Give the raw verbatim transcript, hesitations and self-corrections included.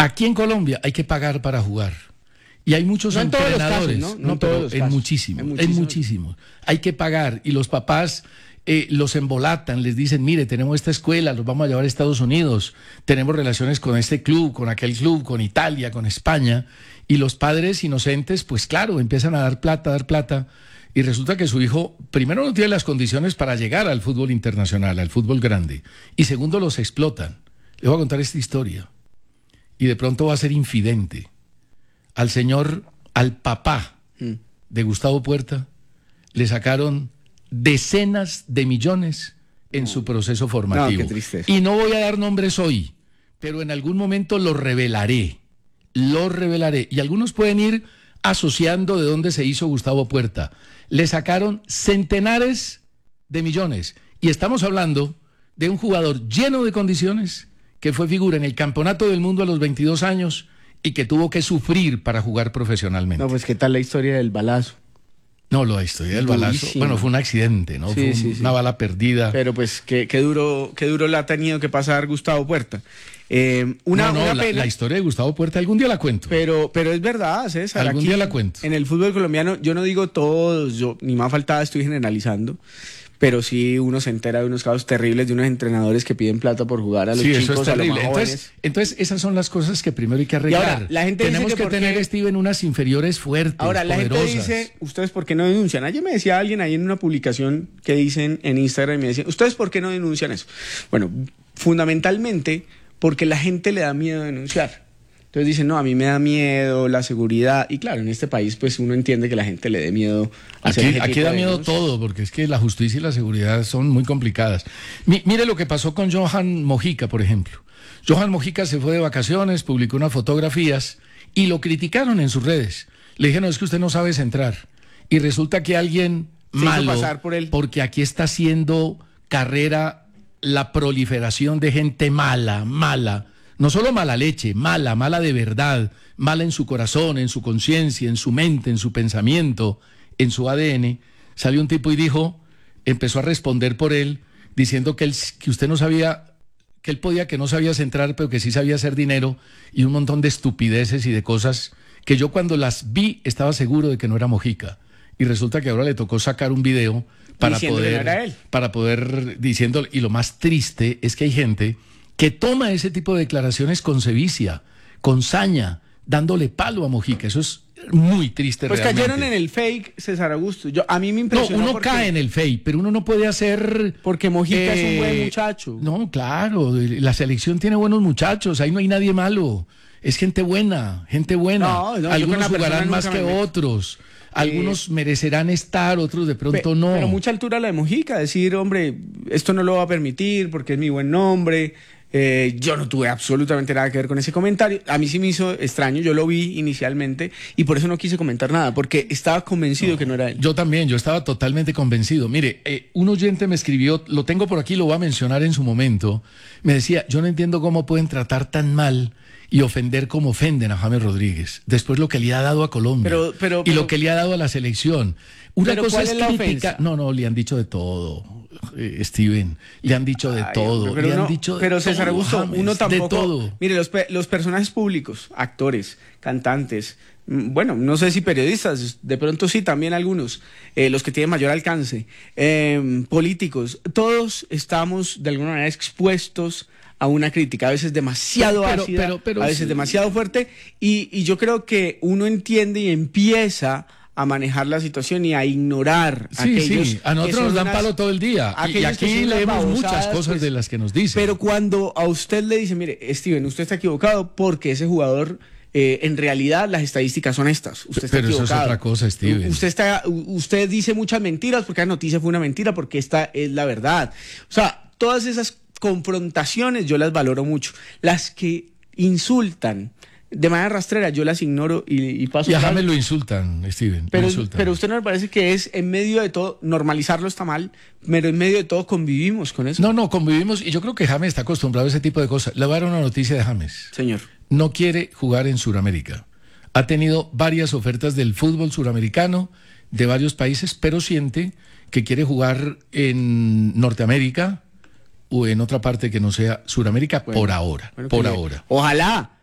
Aquí en Colombia hay que pagar para jugar. Y hay muchos no en todos los entrenadores, casos, ¿no? No no, en todos pero los en casos. muchísimos, En en muchísimos. muchísimos. Hay que pagar y los papás eh, los embolatan, les dicen, mire, tenemos esta escuela, los vamos a llevar a Estados Unidos, tenemos relaciones con este club, con aquel club, con Italia, con España, y los padres inocentes, pues claro, empiezan a dar plata, a dar plata, y resulta que su hijo, primero, no tiene las condiciones para llegar al fútbol internacional, al fútbol grande, y segundo, los explotan. Les voy a contar esta historia, y de pronto va a ser infidente. Al señor, al papá de Gustavo Puerta, le sacaron decenas de millones en no. su proceso formativo. No, qué tristeza. Y no voy a dar nombres hoy, pero en algún momento lo revelaré. Lo revelaré. Y algunos pueden ir asociando de dónde se hizo Gustavo Puerta. Le sacaron centenares de millones. Y estamos hablando de un jugador lleno de condiciones que fue figura en el Campeonato del Mundo a los veintidós años y que tuvo que sufrir para jugar profesionalmente. No, pues qué tal la historia del balazo. No, la historia del balazo, Durísimo. bueno, fue un accidente, ¿no? Sí, fue un, sí, sí. una bala perdida. Pero pues qué, qué duro, qué duro la ha tenido que pasar Gustavo Puerta. Eh, una, no, no, una la, pena. la historia de Gustavo Puerta algún día la cuento. Pero, pero es verdad, César. Algún aquí, día la cuento. En el fútbol colombiano, yo no digo todos, yo ni más faltaba, estoy generalizando. Pero sí uno se entera de unos casos terribles de unos entrenadores que piden plata por jugar a los sí, chicos, eso es a los terrible. más Entonces, jóvenes. entonces, esas son las cosas que primero hay que arreglar. Y ahora, la gente Tenemos dice que que, por tener, qué- Steven, unas inferiores fuertes, Ahora, la poderosas. gente dice, ¿ustedes por qué no denuncian? Ayer me decía alguien ahí en una publicación que dicen en Instagram y me decían, ¿ustedes por qué no denuncian eso? Bueno, fundamentalmente porque la gente le da miedo denunciar. Entonces dicen, no, a mí me da miedo la seguridad. Y claro, en este país pues uno entiende que la gente le dé miedo hacer Aquí, ese aquí tipo da de miedo denuncias. todo, porque es que la justicia y la seguridad son muy complicadas. Mi- mire lo que pasó con Johan Mojica, por ejemplo. Johan Mojica se fue de vacaciones, publicó unas fotografías y lo criticaron en sus redes. Le dijeron, es que usted no sabe centrar. Y resulta que alguien Se hizo malo, pasar por él. porque aquí está haciendo carrera la proliferación de gente mala, mala. No solo mala leche, mala, mala de verdad, mala en su corazón, en su conciencia, en su mente, en su pensamiento, en su A D N. Salió un tipo y dijo, empezó a responder por él, diciendo que, él, que usted no sabía, que él podía, que no sabía centrar, pero que sí sabía hacer dinero, y un montón de estupideces y de cosas que yo cuando las vi estaba seguro de que no era Mojica. Y resulta que ahora le tocó sacar un video para Diciendo que no poder, era él. para poder, diciendo, y lo más triste es que hay gente que toma ese tipo de declaraciones con sevicia, con saña, dándole palo a Mojica. Eso es muy triste Pues realmente. cayeron en el fake, César Augusto. Yo, a mí me No, impresionó uno porque, cae en el fake, pero uno no puede hacer... porque Mojica es un buen eh, muchacho. No, claro, la selección tiene buenos muchachos, ahí no hay nadie malo. Es gente buena, gente buena. No, no, yo con Algunos la persona jugarán nunca más me que meto. otros. Algunos merecerán estar, otros de pronto Pe- no. Pero mucha altura la de Mojica, decir, hombre, esto no lo va a permitir porque es mi buen nombre. Eh, yo no tuve absolutamente nada que ver con ese comentario. A mí sí me hizo extraño, yo lo vi inicialmente y por eso no quise comentar nada, porque estaba convencido No, que no era él. Yo también, yo estaba totalmente convencido. Mire, eh, un oyente me escribió, lo tengo por aquí, lo voy a mencionar en su momento. Me decía, yo no entiendo cómo pueden tratar tan mal y ofender como ofenden a James Rodríguez. Después lo que le ha dado a Colombia Pero- pero- y pero- lo que le ha dado a la selección. Una Pero cosa ¿cuál es es la criticar. ofensa? No, no, le han dicho de todo, eh, Steven. Le han dicho de Ay, todo. hombre, pero le uno- han dicho de pero César todo, Augusto, James, uno tampoco. de todo. Mire, los, pe- los personajes públicos, actores, cantantes, mm, bueno, no sé si periodistas, de pronto sí, también algunos, eh, los que tienen mayor alcance, eh, políticos, todos estamos de alguna manera expuestos a una crítica, a veces demasiado Pero- ácida, pero- pero a veces sí. demasiado fuerte, y, y yo creo que uno entiende y empieza a manejar la situación y a ignorar Sí, aquellos sí, a que nosotros son nos dan unas- palo todo el día. Y- Y, aquellos que aquí son unas leemos muchas babosadas, cosas pues, de las que nos dicen. pero cuando a usted le dice, mire, Steven, usted está equivocado porque ese jugador, eh, en realidad las estadísticas son estas. Usted está Pero eso es equivocado. otra cosa, Steven. Usted, está, u- usted dice muchas mentiras porque la noticia fue una mentira, porque esta es la verdad. O sea, todas esas confrontaciones yo las valoro mucho. Las que insultan de manera rastrera, yo las ignoro y, y paso. Y a por James alto. lo insultan, Steven. Pero, lo insultan. pero usted no me parece que es en medio de todo, normalizarlo está mal, pero en medio de todo convivimos con eso. No, no, convivimos y yo creo que James está acostumbrado a ese tipo de cosas. Le voy a dar una noticia de James. Señor. No quiere jugar en Sudamérica. Ha tenido varias ofertas del fútbol suramericano de varios países, pero siente que quiere jugar en Norteamérica o en otra parte que no sea Sudamérica Bueno, por ahora. Bueno, por que- ahora. Ojalá,